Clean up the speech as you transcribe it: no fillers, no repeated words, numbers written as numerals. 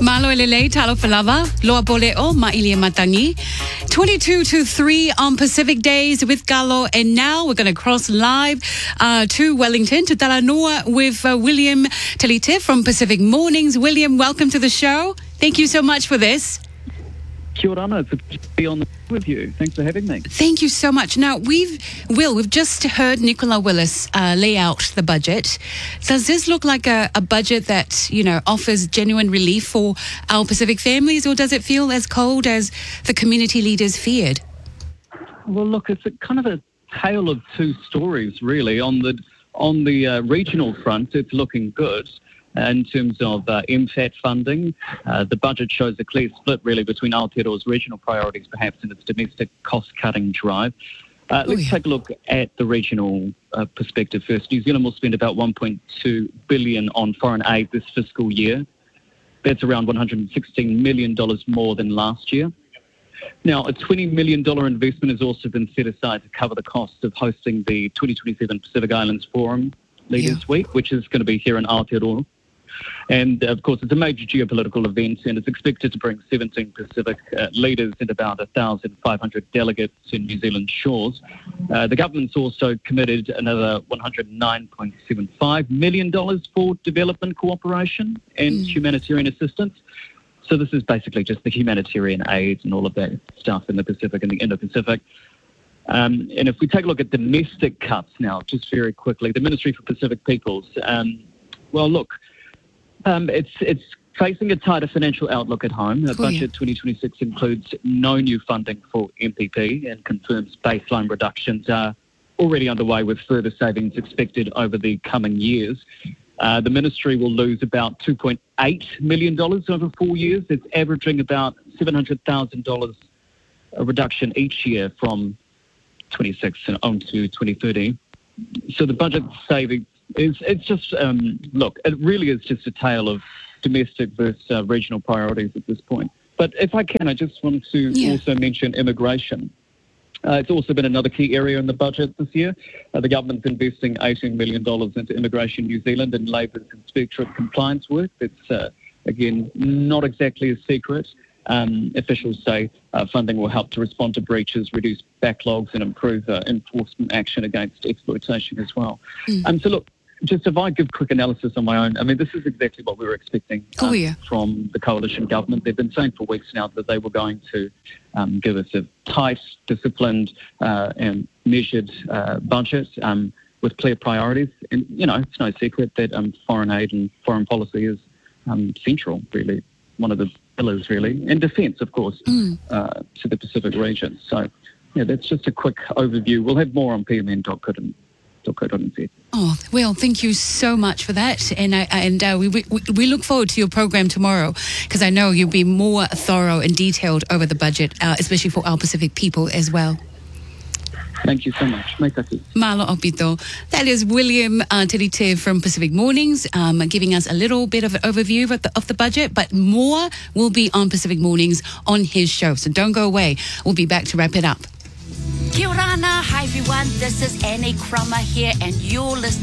Malo elele talo falava, loa poleo ma ilia matangi. 22 to 3 on Pacific Days with Galo, and now we're going to cross live to Wellington, to Talanoa with William Talite from Pacific Mornings. William, welcome to the show. Thank you so much for this. Kia ora, it's a pleasure to be on the show with you. Thanks for having me. Thank you so much. Now, we've just heard Nicola Willis lay out the budget. Does this look like a budget that, offers genuine relief for our Pacific families, or does it feel as cold as the community leaders feared? Well, look, it's kind of a tale of two stories, really. On the regional front, it's looking good. In terms of MFAT funding, the budget shows a clear split, really, between Aotearoa's regional priorities, perhaps, and its domestic cost-cutting drive. Let's take a look at the regional perspective first. New Zealand will spend about $1.2 billion on foreign aid this fiscal year. That's around $116 million more than last year. Now, a $20 million investment has also been set aside to cover the cost of hosting the 2027 Pacific Islands Forum Leaders Week, which is going to be here in Aotearoa. And, of course, it's a major geopolitical event, and it's expected to bring 17 Pacific leaders and about 1,500 delegates to New Zealand shores. The government's also committed another $109.75 million for development cooperation and humanitarian assistance. So this is basically just the humanitarian aid and all of that stuff in the Pacific and the Indo-Pacific. And if we take a look at domestic cuts now, just very quickly, the Ministry for Pacific Peoples, it's facing a tighter financial outlook at home. Budget 2026 includes no new funding for MPP and confirms baseline reductions are already underway, with further savings expected over the coming years. The ministry will lose about $2.8 million over 4 years. It's averaging about $700,000 a reduction each year from 26 and on to 2030. So the budget saving it really is just a tale of domestic versus regional priorities at this point. But if I can, I just want to also mention immigration. It's also been another key area in the budget this year. The government's investing $18 million into Immigration New Zealand and Labour's inspectorate compliance work. It's, again, not exactly a secret. Officials say funding will help to respond to breaches, reduce backlogs and improve enforcement action against exploitation as well. So look, just if I give quick analysis on my own, I mean, this is exactly what we were expecting from the coalition government. They've been saying for weeks now that they were going to give us a tight, disciplined and measured budget with clear priorities. And, it's no secret that foreign aid and foreign policy is central, really, one of the pillars, really, and defence, of course, to the Pacific region. So, that's just a quick overview. We'll have more on pmn.co.nz. Oh, well, thank you so much for that. And we look forward to your program tomorrow, because I know you'll be more thorough and detailed over the budget, especially for our Pacific people as well. Thank you so much. Mai taki. Malo opito. That is William Talite from Pacific Mornings, giving us a little bit of an overview of the budget, but more will be on Pacific Mornings on his show. So don't go away. We'll be back to wrap it up. Kia ora, hi everyone, this is Annie Crummer here, and you're listening